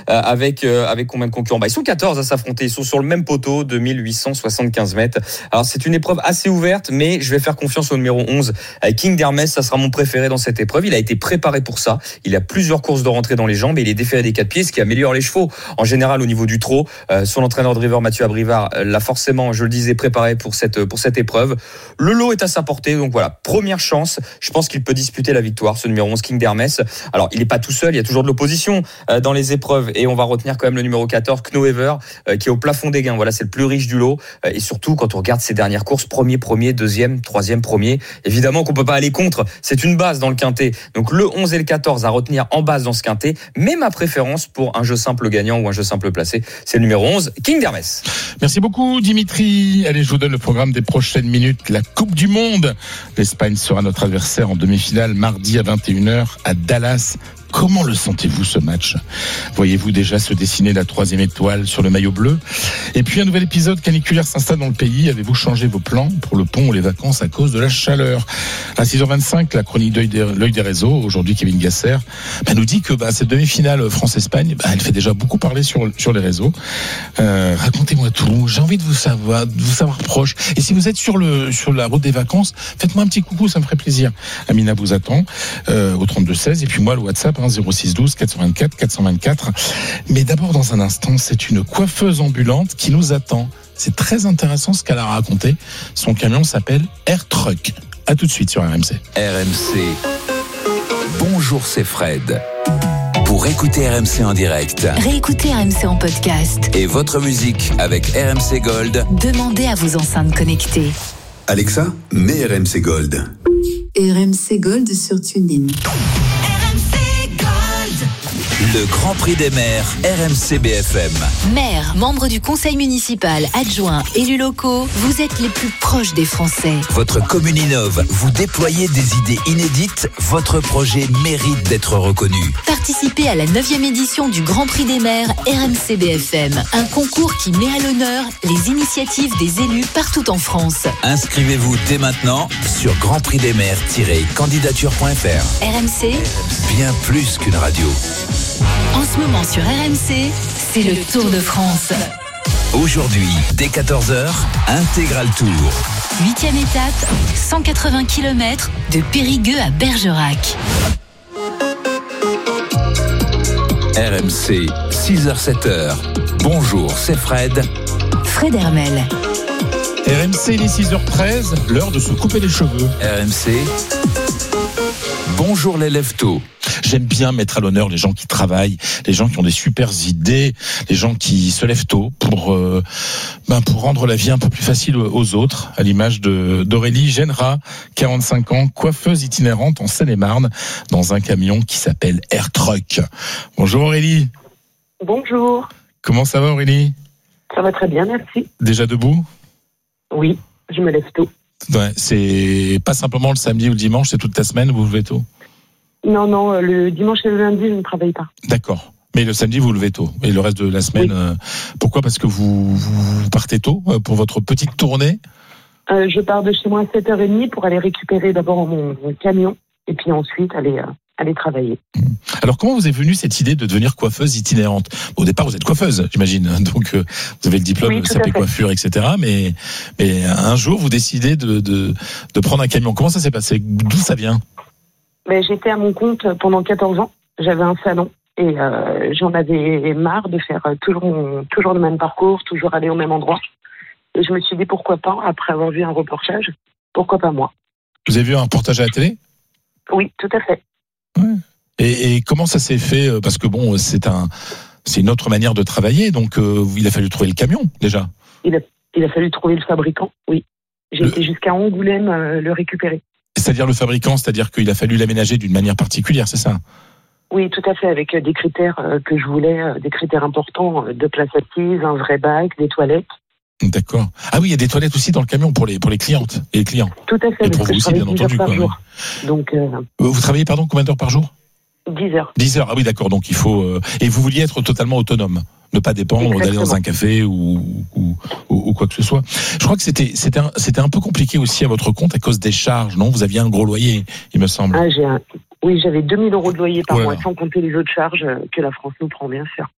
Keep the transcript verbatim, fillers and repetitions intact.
euh, avec euh, avec combien de concurrents ? Bah, ils sont quatorze à s'affronter. Ils sont sur le même poteau de mille huit cent soixante-quinze mètres. Alors c'est une épreuve assez ouverte, mais je vais faire confiance au numéro onze, King d'Hermès. Ça sera mon préféré dans cette épreuve. Il a été préparé pour ça. Il a plusieurs courses de rentrée dans les jambes et il est déféré des quatre pieds, ce qui améliore les chevaux en général au niveau du trot. Euh, son entraîneur driver Mathieu Abrivard euh, l'a forcément, je le disais, préparé pour cette pour cette épreuve. Le lot est à sa portée, donc voilà, première chance. Je pense qu'il peut disputer la victoire, ce numéro onze, King d'Hermès. Alors il n'est pas tout seul, il y a toujours de l'opposition euh, dans les épreuves et on va retenir quand même le numéro quatorze, Knoever, euh, qui est au plafond des gains. Voilà, c'est le plus riche du lot euh, et surtout quand on regarde ses dernières courses, premier, premier, deuxième, troisième, premier. Évidemment qu'on peut pas aller contre. C'est une base dans le quintet. Donc le onze et le quatorze à retenir en base dans ce quintet. Mais ma préférence pour un jeu simple gagnant ou un jeu simple placé, c'est le numéro onze, King d'Hermès. Merci beaucoup Dimitri. Allez, je vous donne le programme des prochaines minutes. La Coupe du Monde. L'Espagne sera notre adversaire en demi-finale mardi à vingt et une heures à Dallas. Comment le sentez-vous ce match ? Voyez-vous déjà se dessiner la troisième étoile sur le maillot bleu ? Et puis un nouvel épisode caniculaire s'installe dans le pays. Avez-vous changé vos plans pour le pont ou les vacances à cause de la chaleur ? À six heures vingt-cinq, la chronique d'œil des, l'œil des réseaux, aujourd'hui Kevin Gasser, bah, nous dit que bah, cette demi-finale France-Espagne, bah, elle fait déjà beaucoup parler sur, sur les réseaux. Euh, racontez-moi tout, j'ai envie de vous savoir, de vous savoir proche. Et si vous êtes sur, le, sur la route des vacances, faites-moi un petit coucou, ça me ferait plaisir. Amina vous attend euh, au trente-deux seize et puis moi le WhatsApp, hein, zéro six douze quatre cent vingt-quatre quatre cent vingt-quatre. Mais d'abord, dans un instant, c'est une coiffeuse ambulante qui nous attend. C'est très intéressant ce qu'elle a raconté. Son camion s'appelle Air Truck. À tout de suite sur R M C. R M C. Bonjour, c'est Fred. Pour écouter R M C en direct, réécoutez R M C en podcast et votre musique avec R M C Gold, demandez à vos enceintes connectées. Alexa, mets R M C Gold. R M C Gold sur TuneIn. Le Grand Prix des maires, R M C B F M. Maires, membres du conseil municipal, adjoints, élus locaux, vous êtes les plus proches des Français. Votre commune innove, vous déployez des idées inédites, votre projet mérite d'être reconnu. Participez à la neuvième édition du Grand Prix des maires R M C B F M, un concours qui met à l'honneur les initiatives des élus partout en France. Inscrivez-vous dès maintenant sur grand prix des maires tiret candidature point f r. R M C, bien plus qu'une radio. En ce moment sur R M C, c'est le Tour de France. Aujourd'hui, dès quatorze heures, Intégral Tour. Huitième étape, cent quatre-vingts kilomètres de Périgueux à Bergerac. R M C, six heures sept heures. Bonjour, c'est Fred. Fred Hermel. R M C, il est six heures treize, l'heure de se couper les cheveux. R M C, bonjour les lève-tôt. J'aime bien mettre à l'honneur les gens qui travaillent, les gens qui ont des super idées, les gens qui se lèvent tôt pour, euh, ben pour rendre la vie un peu plus facile aux autres, à l'image de, d'Aurélie Genera, quarante-cinq ans, coiffeuse itinérante en Seine-et-Marne, dans un camion qui s'appelle Air Truck. Bonjour Aurélie. Bonjour. Comment ça va Aurélie ? Ça va très bien, merci. Déjà debout ? Oui, je me lève tôt. Ouais, c'est pas simplement le samedi ou le dimanche, c'est toute ta semaine, vous vous levez tôt ? Non, non, le dimanche et le lundi, je ne travaille pas. D'accord. Mais le samedi, vous vous levez tôt. Et le reste de la semaine, oui. euh, pourquoi ? Parce que vous, vous partez tôt euh, pour votre petite tournée ? euh, Je pars de chez moi à sept heures trente pour aller récupérer d'abord mon, mon camion et puis ensuite aller, euh, aller travailler. Alors, comment vous est venue cette idée de devenir coiffeuse itinérante ? Au départ, vous êtes coiffeuse, j'imagine. Donc, euh, vous avez le diplôme, oui, ça s'appelle coiffure, et cetera. Mais, mais un jour, vous décidez de, de, de prendre un camion. Comment ça s'est passé ? D'où ça vient ? Ben, j'étais à mon compte pendant quatorze ans. J'avais un salon et euh, j'en avais marre de faire toujours, mon, toujours le même parcours, toujours aller au même endroit. Et je me suis dit pourquoi pas, après avoir vu un reportage, pourquoi pas moi. Vous avez vu un reportage à la télé ? Oui, tout à fait. Ouais. Et, et comment ça s'est fait ? Parce que bon, c'est, un, c'est une autre manière de travailler, donc euh, il a fallu trouver le camion déjà. Il a, il a fallu trouver le fabricant, oui. J'ai le... été jusqu'à Angoulême euh, le récupérer. C'est-à-dire le fabricant, c'est-à-dire qu'il a fallu l'aménager d'une manière particulière, c'est ça ? Oui, tout à fait, avec des critères que je voulais, des critères importants, de place assise, un vrai bac, des toilettes. D'accord. Ah oui, il y a des toilettes aussi dans le camion pour les, pour les clientes et les clients. Tout à fait, et parce pour que vous je aussi, bien travaille dix entendu. heures par quoi, jour. Ouais. Donc, euh... Vous travaillez, pardon, combien d'heures par jour ? dix heures. dix heures, ah oui, d'accord, donc il faut... Euh... Et vous vouliez être totalement autonome ? Ne pas dépendre Exactement. D'aller dans un café ou, ou, ou, ou quoi que ce soit. Je crois que c'était, c'était, un, c'était un peu compliqué aussi à votre compte à cause des charges, non ? Vous aviez un gros loyer, il me semble. Ah, j'ai un... Oui, j'avais deux mille euros de loyer par voilà. mois, sans compter les autres charges que la France nous prend, bien sûr.